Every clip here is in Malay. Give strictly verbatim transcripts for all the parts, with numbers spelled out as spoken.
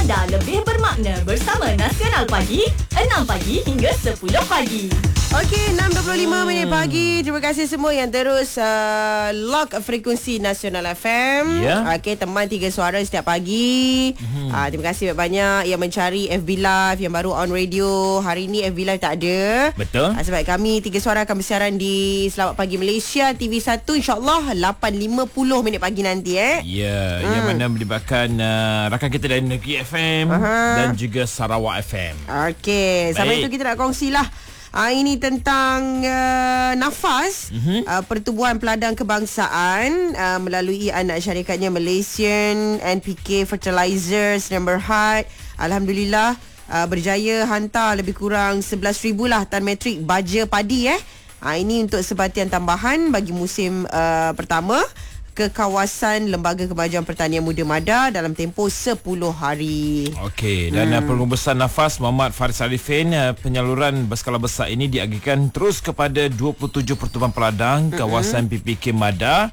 anda lebih bermakna bersama Nasional Pagi, enam pagi hingga sepuluh pagi. Okey, enam dua puluh lima minit pagi. Terima kasih semua yang terus uh, lock frekuensi Nasional F M. Ya. Okey, teman tiga suara setiap pagi. Hmm. Uh, terima kasih banyak yang mencari F B Live yang baru on radio. Hari ini F B Live tak ada. Betul. Uh, sebab kami tiga suara akan bersiaran di Selamat Pagi Malaysia T V satu insya-Allah lapan lima puluh minit pagi nanti eh. Ya, hmm. yang mana melibatkan uh, rakan kita dari Negeri F M Aha. dan juga Sarawak F M. Okey, sampai itu kita nak kongsilah Uh, ini tentang uh, nafas mm-hmm. uh, pertubuhan peladang kebangsaan uh, melalui anak syarikatnya Malaysian N P K Fertilizer Sdn Bhd. Alhamdulillah uh, berjaya hantar lebih kurang sebelas ribu lah tan metrik baja padi eh. Uh, ini untuk sebatian tambahan bagi musim uh, pertama ke kawasan Lembaga Kemajuan Pertanian Muda Mada dalam tempoh sepuluh hari. Okey, dan hmm. Pengurus Besar Nafas Muhammad Faris Arifin, penyaluran berskala besar ini diagihkan terus kepada dua puluh tujuh pertubuhan peladang hmm. kawasan P P K Mada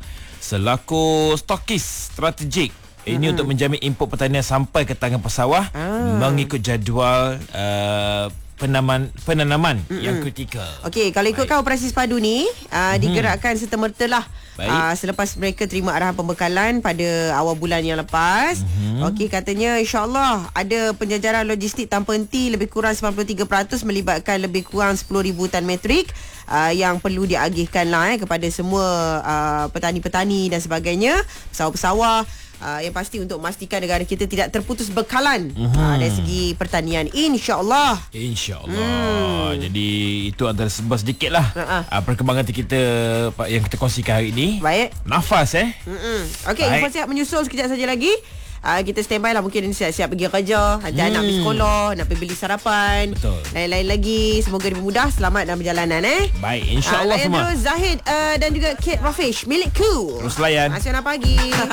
selaku stokis strategik. Ini hmm. untuk menjamin import pertanian sampai ke tangan pesawah ah. mengikut jadual uh, penanaman penanaman Mm-mm. yang kritikal. Okey, kalau ikutkan operasi sepadu ni uh, mm-hmm. digerakkan serta-mertalah uh, selepas mereka terima arahan pembekalan pada awal bulan yang lepas. Mm-hmm. Okey, katanya insya-Allah ada penjajaran logistik tanpa henti lebih kurang sembilan puluh tiga peratus melibatkan lebih kurang sepuluh ribu tan metrik uh, yang perlu diagihkan lah eh, kepada semua uh, petani-petani dan sebagainya, pesawah-pesawah. Uh, yang pasti untuk memastikan negara kita tidak terputus bekalan uh-huh. uh, dari segi pertanian, insya-Allah. Insya-Allah. Hmm. Jadi itu antara sebuah sedikit lah uh-huh. uh, perkembangan kita yang kita kongsikan hari ini. Baik. Nafas eh. Okey, info siap menyusul sekejap saja lagi. Uh, kita standby lah, mungkin siap-siap pergi kerja, hantar hmm. anak pergi sekolah, nak pergi beli sarapan. Betul. Lain-lain lagi. Semoga dipermudah, selamat dalam perjalanan eh. Baik, insya-Allah uh, semua. Terus Zahid uh, dan juga Kate Rafish milikku. Terus layan. Nasional Pagi.